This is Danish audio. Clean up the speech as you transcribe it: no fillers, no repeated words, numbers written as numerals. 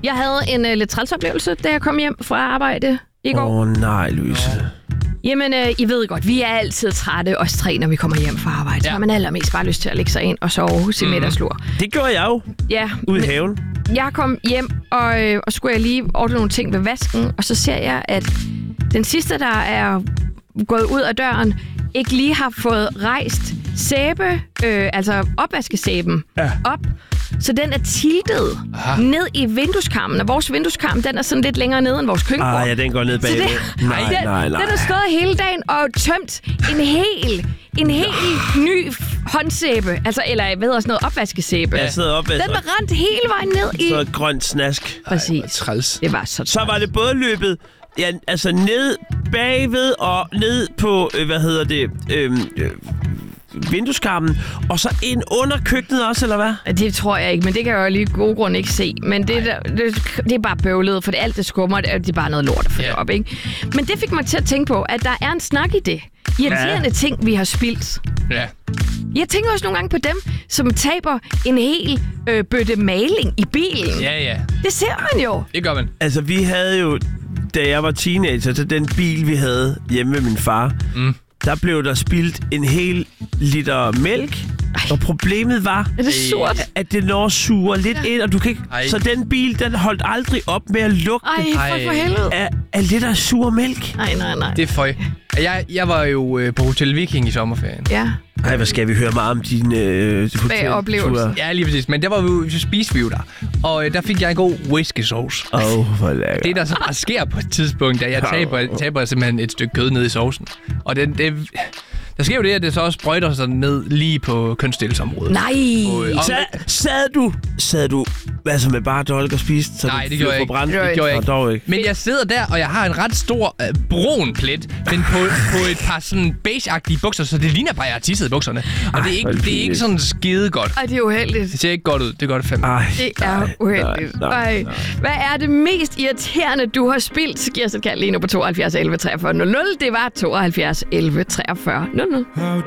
Jeg havde en lidt træls oplevelse, da jeg kom hjem fra arbejde i går. Nej, Louise. Jamen, I ved godt, vi er altid trætte, os tre, når vi kommer hjem fra arbejde. Ja. Så har man allermest bare lyst til at lægge sig ind og sove hos sin middagslur. Det gjorde jeg jo. Ja. Ude i haven. Jeg kom hjem, og skulle jeg lige ordne nogle ting ved vasken, og så ser jeg, at den sidste, der er gået ud af døren, ikke lige har fået rejst sæbe, altså opvaskesæben, op. Så den er tiltet ned i vindueskarmen, og vores vindueskarm, den er sådan lidt længere nede end vores køkkenbord. Ja, den går ned bagved. Nej. Den har stået hele dagen og tømt en helt ny håndsæbe, altså, eller hvad hedder sådan noget, opvaskesæbe. Ja, den var rendt hele vejen ned i... Så grønt snask. Præcis. Træls. Det var så var det både løbet ned bagved og ned på, vindueskarmen, og så ind under køkkenet også, eller hvad? Det tror jeg ikke, men det kan jeg jo lige gode grund ikke se. Men det er bare bøvlet, for alt det skummer, det er bare noget lort at få op, ikke? Men det fik mig til at tænke på, at der er en snak i det. Irriterende ting, vi har spildt. Ja. Jeg tænker også nogle gange på dem, som taber en hel bøtte maling i bilen. Ja. Det ser man jo. Det gør man. Altså, vi havde jo, da jeg var teenager, så den bil, vi havde hjemme med min far, der blev der spildt en hel liter mælk. Og problemet var, at det når suger lidt ind, og du kan ikke... Så den bil, den holdt aldrig op med at lugte for helvede. Af lidt af sur mælk. Nej. Det er føj. Jeg var jo på Hotel Viking i sommerferien. Ja. Ej, hvad skal vi høre meget om dine oplevelser? Ja, lige præcis. Men der var så spiste vi jo der. Og der fik jeg en god whisky sauce. Hvor lækker. Det, der så bare sker på et tidspunkt, da jeg taber simpelthen et stykke kød ned i sovsen. Og der sker jo det, at det så også sprøjter sig ned lige på kønsdelsområdet. Nej! Sad du altså med bare dolk og spiste? Så nej, det gjorde jeg ikke. Det gjorde jeg ikke. Men jeg sidder der, og jeg har en ret stor brun plet, men på et par sådan beige-agtige bukser, så det ligner bare, at jeg har tisset i bukserne. Og det er ikke sådan skide godt. Ej, det er uheldigt. Det ser ikke godt ud. Det gør det fandme. Det er uheldigt. Nej. Hvad er det mest irriterende, du har spildt? Så giver os et kald lige nu på 72 11 43 00. Det var 72 11 43 00.